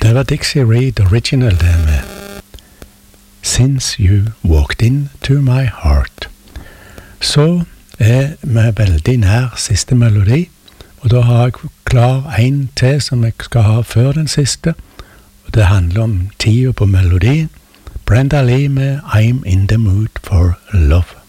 Det var Dixie Reed Original det med Since You Walked Into My Heart. Så vi veldig nær siste melodi, og da har jeg klar en til som jeg skal ha før den siste, og det handler om tida på melodien. Brenda Lee med I'm in the mood for love.